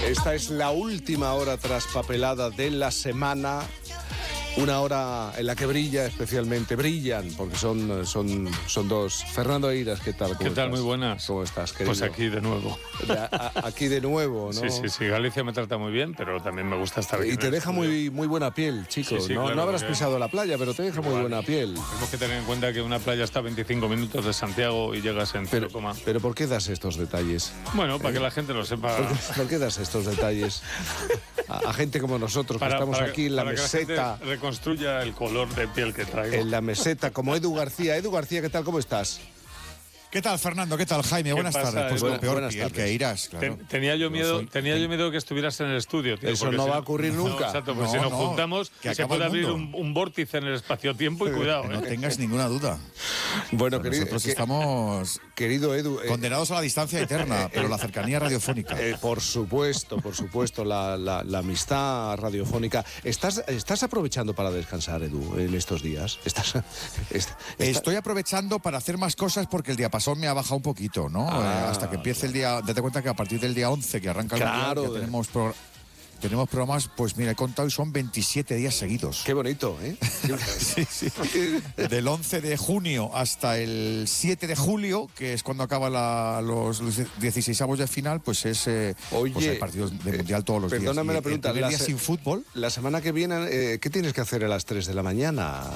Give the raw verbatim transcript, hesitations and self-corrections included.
Esta es la última hora traspapelada de la semana. Una hora en la que brilla especialmente, brillan, porque son, son, son dos. Fernando Eiras, ¿qué tal? ¿Qué tal? Estás? Muy buenas. ¿Cómo estás, querido? Pues aquí de nuevo. De, a, aquí de nuevo, ¿no? Sí, sí, sí. Galicia me trata muy bien, pero también me gusta estar aquí. Y te deja muy, muy buena piel, chico. Sí, sí, no, claro, no habrás porque... pisado la playa, pero te deja muy buena piel. Tenemos que tener en cuenta que una playa está a veinticinco minutos de Santiago y llegas en Pero, cero coma. pero ¿por qué das estos detalles? Bueno, para ¿Eh? que la gente lo sepa. ¿Por qué, por qué das estos detalles? A, a gente como nosotros, para, que estamos para, aquí en la para meseta. Que la gente reconstruya el color de piel que traigo. En la meseta, como Edu García. Edu García, ¿qué tal? ¿Cómo estás? ¿Qué tal, Fernando? ¿Qué tal, Jaime? Buenas pasa, tardes. Pues buena, con peor buenas piel tardes. que irás, claro. Ten, tenía yo miedo, soy, tenía ten... yo miedo que estuvieras en el estudio, tío. Eso no si, va a ocurrir nunca. No, exacto, pues no, si nos no, juntamos, se puede abrir un, un vórtice en el espacio-tiempo y cuidado. No ¿eh? tengas ninguna duda. Bueno, o sea, querido, nosotros que, estamos querido Edu, eh, condenados a la distancia eterna, pero la cercanía radiofónica. Eh, por supuesto, por supuesto, la, la, la amistad radiofónica. ¿Estás, ¿Estás aprovechando para descansar, Edu, en estos días? ¿Estás, est, está... Estoy aprovechando para hacer más cosas porque el diapasón me ha bajado un poquito, ¿no? Ah, eh, hasta que empiece el día... Date cuenta que a partir del día once, que arranca el claro, mundial, ya tenemos... Pro... Tenemos programas, pues mira, he contado y son veintisiete días seguidos. Qué bonito, ¿eh? sí, sí. Del once de junio hasta el siete de julio, que es cuando acaban la, los, los dieciseisavos de final, pues es eh, Oye, pues hay partidos de mundial todos los perdóname días. Perdóname la pregunta. El primer la día se... sin fútbol. La semana que viene, eh, ¿qué tienes que hacer a las tres de la mañana?